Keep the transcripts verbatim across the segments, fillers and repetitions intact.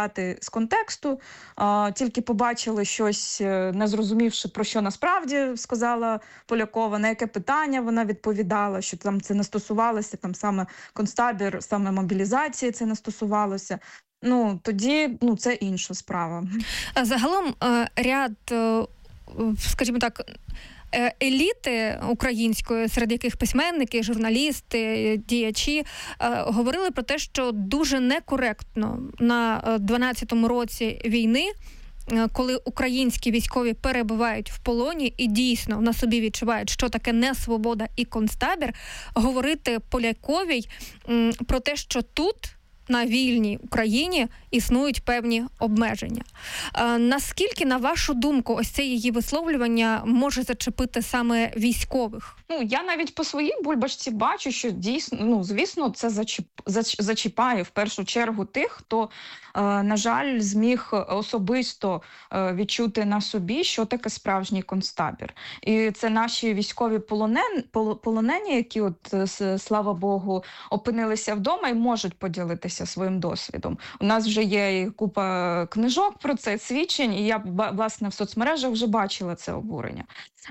взяти з контексту, а, тільки побачили щось, е, не зрозумівши, про що насправді сказала Полякова, на яке питання вона відповідала, що там це не стосувалося, там саме концтабір, саме мобілізації це не стосувалося. Ну, тоді, ну, це інша справа. А Загалом е, ряд, е, скажімо так, е, еліти української, серед яких письменники, журналісти, діячі, е, говорили про те, що дуже некоректно на е, дванадцятому році війни, е, коли українські військові перебувають в полоні і дійсно на собі відчувають, що таке несвобода і концтабір, говорити Поляковій м, про те, що тут на вільній Україні існують певні обмеження. Е, наскільки, на вашу думку, ось це її висловлювання може зачепити саме військових? Ну, я навіть по своїй бульбашці бачу, що дійсно, ну, звісно, це зачіп, зач, зачіпає в першу чергу тих, хто, е, на жаль, зміг особисто е, відчути на собі, що таке справжній концтабір. І це наші військові полонен, пол, полонені, які, от, с, слава Богу, опинилися вдома і можуть поділитися своїм досвідом. У нас вже є і купа книжок про це, свідчень, і я, власне, в соцмережах вже бачила це обурення.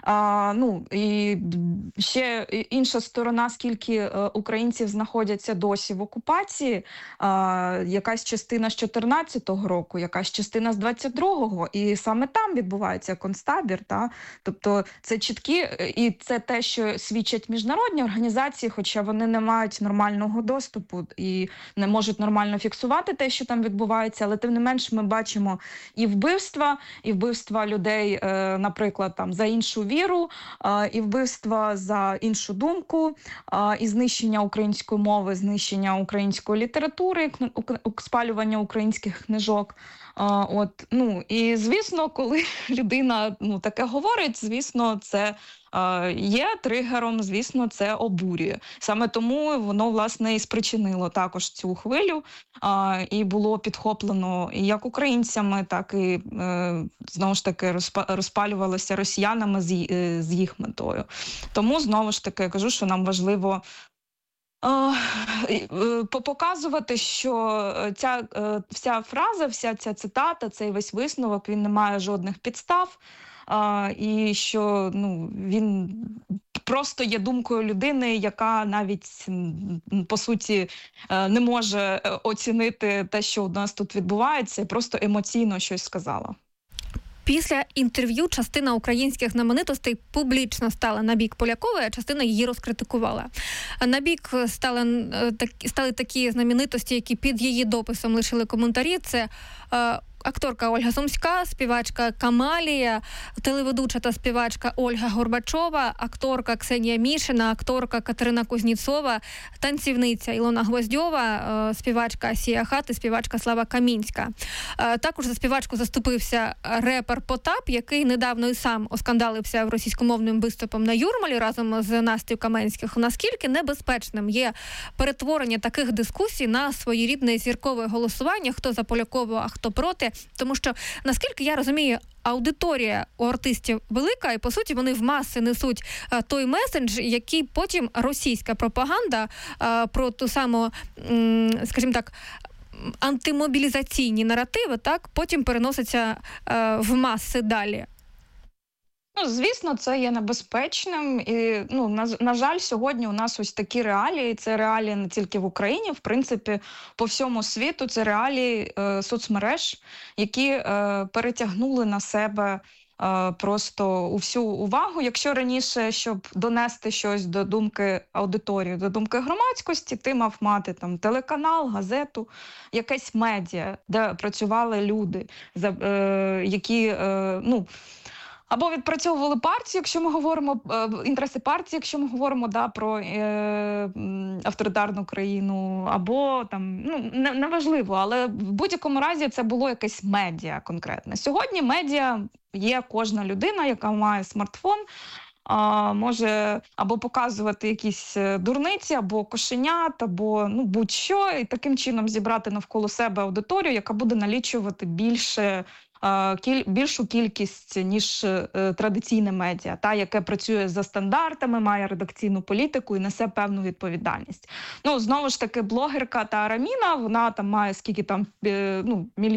А, ну, і ще інша сторона, скільки е, українців знаходяться досі в окупації, а, якась частина з чотирнадцятого року, якась частина з двадцять другого, і саме там відбувається концтабір. Та? Тобто це чіткі, і це те, що свідчать міжнародні організації, хоча вони не мають нормального доступу і не можуть нормально фіксувати те, що там відбувається, але тим не менш ми бачимо і вбивства, і вбивства людей, е, наприклад, там за іншу віру, е, і вбивства за іншу думку, е, і знищення української мови, знищення української літератури, спалювання українських книжок. Е, от, ну, і, звісно, коли людина, ну, таке говорить, звісно, це е, є тригером, звісно, це обурює. Саме тому воно, власне, і спричинило також цю хвилю, е, і було підхоплено і як українцями, так і, е, знову ж таки, розпалювалося росіянами з, е, з їх метою. Тому, знову ж таки, я кажу, що нам важливо показувати, що ця вся фраза, вся ця цитата, цей весь висновок, він не має жодних підстав, і що, ну, він просто є думкою людини, яка навіть, по суті, не може оцінити те, що у нас тут відбувається, і просто емоційно щось сказала. Після інтерв'ю частина українських знаменитостей публічно стала на бік Полякової, а частина її розкритикувала. На бік стали, стали такі знаменитості, які під її дописом лишили коментарі. Це е, акторка Ольга Сумська, співачка Камалія, телеведуча та співачка Ольга Горбачова, акторка Ксенія Мішина, акторка Катерина Кузніцова, танцівниця Ілона Гвоздьова, співачка Асія Хат і співачка Слава Камінська. Також за співачку заступився репер Потап, який недавно і сам оскандалився російськомовним виступом на Юрмалі разом з Настею Каменських. Наскільки небезпечним є перетворення таких дискусій на своєрідне зіркове голосування, хто за Полякову, а хто проти? Тому що, наскільки я розумію, аудиторія у артистів велика, і, по суті, вони в маси несуть а, той меседж, який потім російська пропаганда а, про ту саму, м, скажімо так, антимобілізаційні наративи, так, потім переноситься а, в маси далі. Ну, звісно, це є небезпечним. І, ну, на, на жаль, сьогодні у нас ось такі реалії. Це реалії не тільки в Україні, в принципі, по всьому світу. Це реалії е, соцмереж, які е, перетягнули на себе е, просто усю увагу. Якщо раніше, щоб донести щось до думки аудиторії, до думки громадськості, ти мав мати там телеканал, газету, якесь медіа, де працювали люди, за, е, які, е, ну, або відпрацьовували партію, якщо ми говоримо, е, інтереси партії, якщо ми говоримо, да, про е, авторитарну країну, або там, ну, не, неважливо, але в будь-якому разі це було якесь медіа конкретне. Сьогодні медіа є кожна людина, яка має смартфон, а, може або показувати якісь дурниці, або кошенят, або, ну, будь-що, і таким чином зібрати навколо себе аудиторію, яка буде налічувати більше більшу кількість, ніж е, традиційне медіа, та, яке працює за стандартами, має редакційну політику і несе певну відповідальність. Ну, знову ж таки, блогерка та Араміна, вона там має скільки там, е, ну, мільйонів